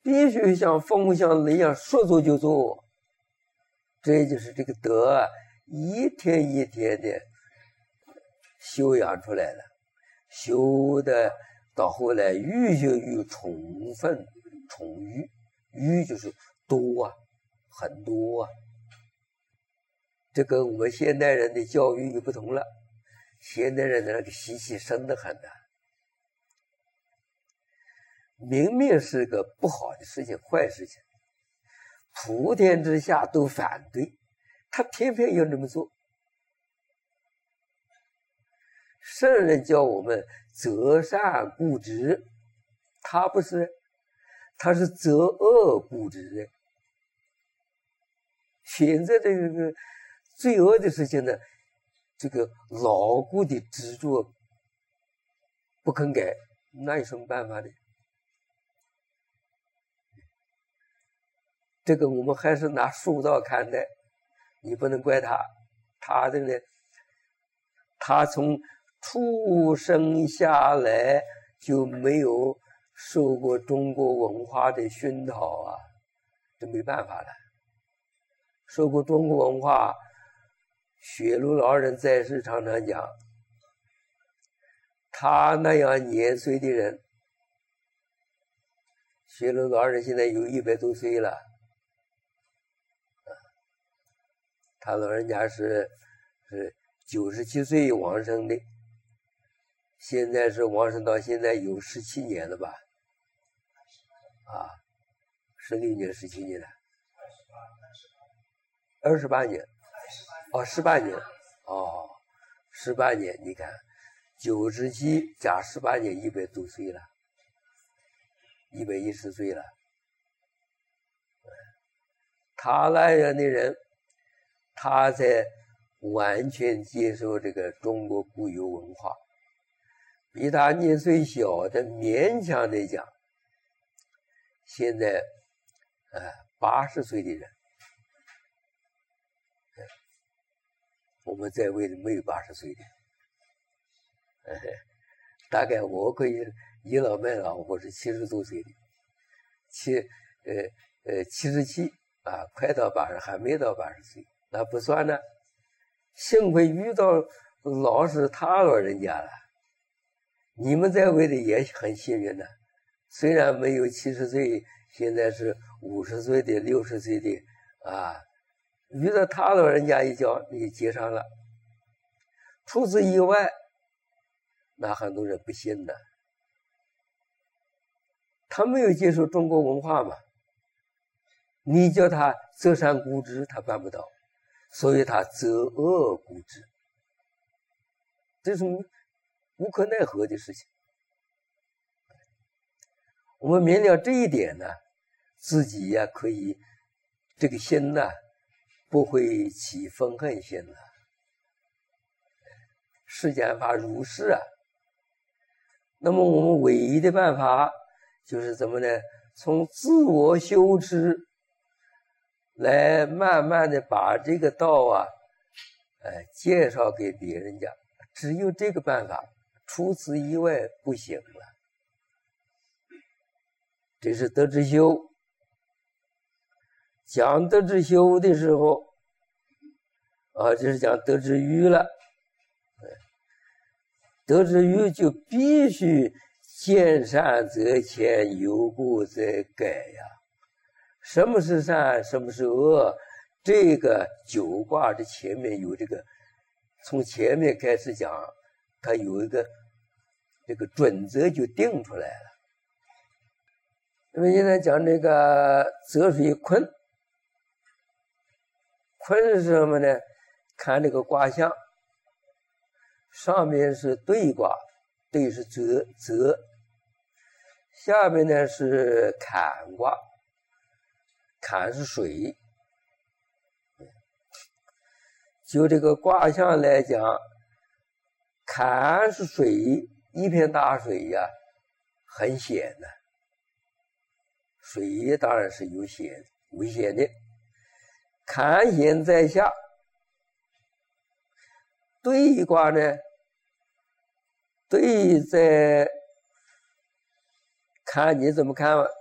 必须像风向雷一样说做就做。这就是这个德啊，一天一天的修养出来了，修的到后来愈修愈充分充裕，裕就是多啊，很多啊。这跟我们现代人的教育就不同了，现代人的那个习气深得很的，明明是个不好的事情、坏事情，普天之下都反对，他偏偏要这么做。圣人教我们择善固执，他不是，他是择恶固执。选择这个罪恶的事情呢，这个牢固的执着不肯改，那有什么办法呢？这个我们还是拿书道看待，你不能怪他，他这个呢，他从出生下来就没有受过中国文化的熏陶啊，这没办法了。受过中国文化，雪庐老人在世常常讲，他那样年岁的人，雪庐老人现在有100多岁了，他老人家是97岁往生的，现在是往生到现在有17年了吧？啊，16年、17年了，28年，哦，18年，哦，18年，你看，97加18年，100多岁了，110岁了。他那样的人，他才完全接受这个中国固有文化。比他年岁小的勉强的讲，现在80岁的人，我们在位的没有80岁的，大概我可以倚老卖老，我是70多岁的，77啊，快到80，还没到80岁，那不算呢。幸亏遇到老是他老人家了，你们在位的也很幸运的，虽然没有70岁，现在是50岁的、60岁的啊，遇到他老人家一叫，你接上了。除此以外，那很多人不信的，他没有接受中国文化嘛，你叫他择善固执，他办不到，所以他择恶固执，这是无可奈何的事情。我们明了这一点呢，自己呀可以这个心呢不会起愤恨心了。世间法如是啊。那么我们唯一的办法就是怎么呢？从自我修持来慢慢的把这个道啊，介绍给别人家，只有这个办法，除此以外不行了。这是德之修。讲德之修的时候，这是讲德之愚了。德之愚就必须见善则迁，有过则改呀。什么是善，什么是恶？这个九卦的前面有这个，从前面开始讲，它有一个这个准则就定出来了。那么现在讲这个泽水坤，坤是什么呢？看这个卦象，上面是兑卦，兑是泽，下面呢是坎卦，坎是水。就这个卦象来讲，坎是水，一片大水呀，很险的。水当然是有险危险的，坎险在下。兑卦呢，兑在看你怎么看吧。